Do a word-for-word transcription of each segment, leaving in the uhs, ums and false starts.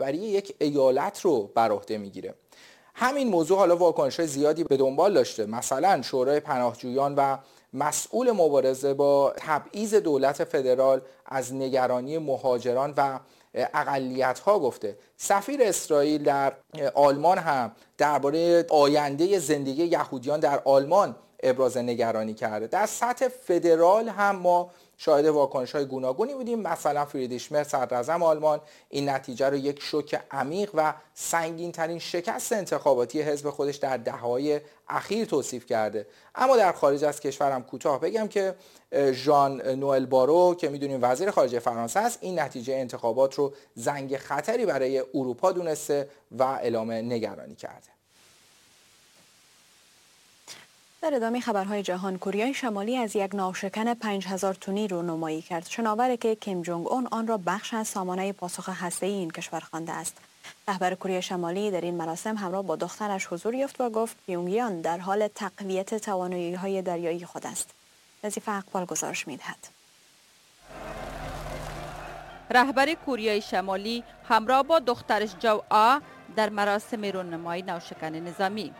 رهبری یک ایالت رو بر عهده میگیره. همین موضوع حالا واکنش‌های زیادی به دنبال داشته. مثلا شورای پناهجویان و مسئول مبارزه با تبعیض دولت فدرال از نگرانی مهاجران و اقلیت‌ها گفته. سفیر اسرائیل در آلمان هم درباره آینده زندگی یهودیان در آلمان ابراز نگرانی کرده. در سطح فدرال هم ما شاهد واکنش‌های گوناگونی بودیم. مثلا فریدریش مرز صدراعظم آلمان این نتیجه رو یک شوک عمیق و سنگین‌ترین شکست انتخاباتی حزب خودش در دهه‌های اخیر توصیف کرده. اما در خارج از کشورم کوتاه بگم که ژان نوئل بارو که می‌دونیم وزیر خارجه فرانسه است، این نتیجه انتخابات رو زنگ خطری برای اروپا دونسته و اعلام نگرانی کرده. در ادامه خبرهای جهان، کره شمالی از یک ناوشکن پنج هزار تنی رو نمایی کرد. شناوری که کیم جونگ اون آن را بخش از سامانه پاسخ هسته‌ای این کشور خوانده است. رهبر کره شمالی در این مراسم همراه با دخترش حضور یافت و گفت پیونگیانگ در حال تقویت توانایی‌های دریایی خود است. نظیفه اقبال گزارش می‌دهد. رهبر کره شمالی همراه با دخترش جو آ در مراسم رونمایی ناوشکن نظامی.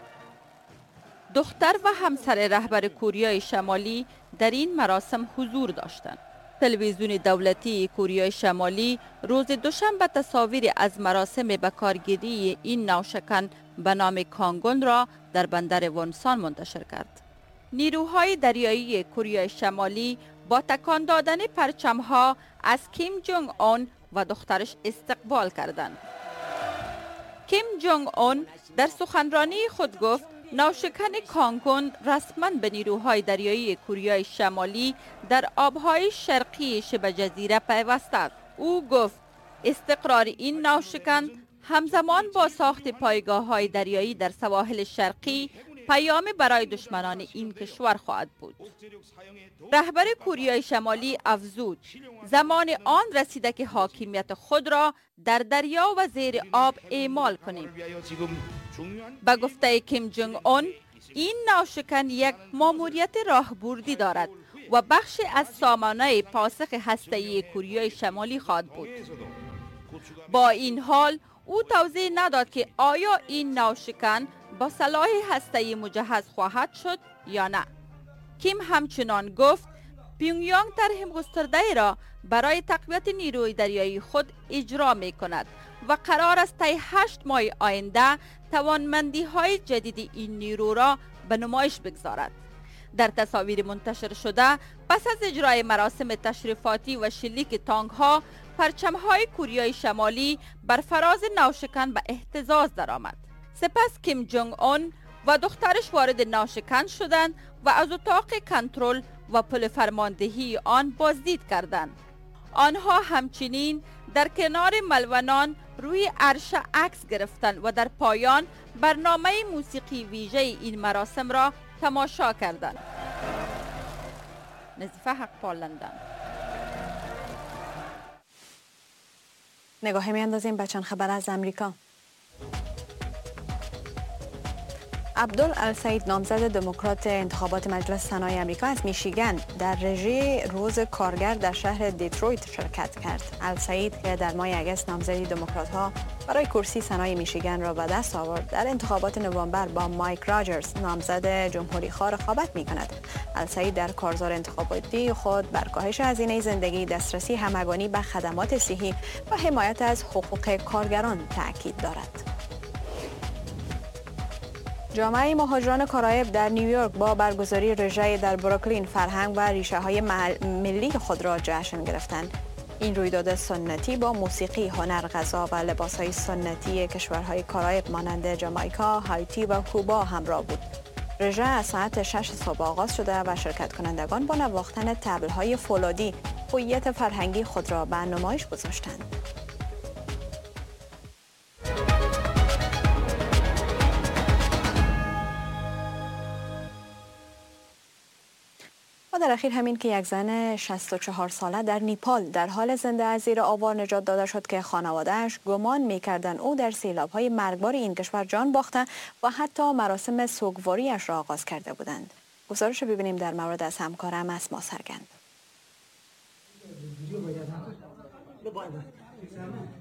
دختر و همسر رهبر کره شمالی در این مراسم حضور داشتند. تلویزیون دولتی کره شمالی روز دوشنبه تصاویر از مراسم به کارگیری این ناوشکن به نام کانگون را در بندر وونسان منتشر کرد. نیروهای دریایی کره شمالی با تکان دادن پرچم‌ها از کیم جونگ اون و دخترش استقبال کردند. کیم جونگ اون در سخنرانی خود گفت ناوشکن کانگون رسما به نیروهای دریایی کره شمالی در آبهای شرقی شبه جزیره پیوسته است. او گفت استقرار این ناوشکن همزمان با ساخت پایگاه‌های دریایی در سواحل شرقی پیامی برای دشمنان این کشور خواهد بود. رهبر کره شمالی افزود زمان آن رسیده که حاکمیت خود را در دریا و زیر آب اعمال کنیم. به گفته کیم جونگ اون این ناوشکن یک ماموریت راهبردی دارد و بخشی از سامانه پاسخ هسته‌ای کره شمالی خواهد بود. با این حال او توضیح نداد که آیا این ناوشکن با سلاح هسته‌ای مجهز خواهد شد یا نه. کیم همچنان گفت پیونگیانگ طرح گسترده را برای تقویت نیروی دریایی خود اجرا می کند و قرار است طی هشت ماه آینده توانمندی های جدید این نیرو را به نمایش بگذارد. در تصاویر منتشر شده پس از اجرای مراسم تشریفاتی و شلیک تانک ها، پرچم های کره شمالی بر فراز ناوشکن به اهتزاز درآمد. سپس کیم جونگ اون و دخترش وارد ناوشکن شدند و از اتاق کنترل و پل فرماندهی آن بازدید کردند. آنها همچنین در کنار ملونان روی عرشه عکس گرفتند و در پایان برنامه موسیقی ویژه این مراسم را تماشا کردند. نظیفه اقبال، لندن. نگاهی میاندازیم به چند خبر از امریکا. عبدالسعید نامزد دموکرات انتخابات مجلس سنای امریکا از میشیگان در رژه روز کارگر در شهر دیترویت شرکت کرد. السعید که در ماه اگست نامزدی دموکرات‌ها برای کرسی سنای میشیگان را به دست آورد، در انتخابات نوامبر با مایک راجرز نامزد جمهوری‌خواه رقابت می‌کند. السعید در کارزار انتخاباتی خود بر کاهش هزینه زندگی، دسترسی همگانی به خدمات صحی و حمایت از حقوق کارگران تاکید دارد. جامعه مهاجران کارائیب در نیویورک با برگزاری رژه در بروکلین فرهنگ و ریشه های ملی خود را جشن گرفتند. این رویداد سنتی با موسیقی، هنر، غذا و لباس های سنتی کشورهای کارائیب مانند جامائیکا، هایتی و کوبا همراه بود. رژه از ساعت شش صبح آغاز شده و شرکت کنندگان با نواختن طبل های فولادی هویت فرهنگی خود را به نمایش گذاشتند. و در اخیر همین که یک زن شصت و چهار ساله در نیپال در حال زنده از زیر آوار نجات داده شد که خانواده‌اش گمان می‌کردند او در سیلاب‌های مرگبار این کشور جان باخته و حتی مراسم سوگواریش را آغاز کرده بودند. گزارش ببینیم در مورد از همکارم اسما سرگند.